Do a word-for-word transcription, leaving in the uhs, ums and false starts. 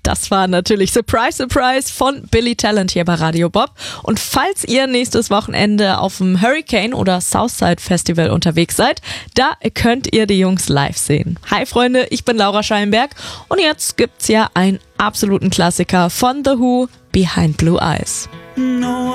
Das war natürlich Surprise, Surprise von Billy Talent hier bei Radio Bob. Und falls ihr nächstes Wochenende auf dem Hurricane oder Southside Festival unterwegs seid, da könnt ihr die Jungs live sehen. Hi Freunde, ich bin Laura Scheinberg und jetzt gibt's ja einen absoluten Klassiker von The Who, Behind Blue Eyes. No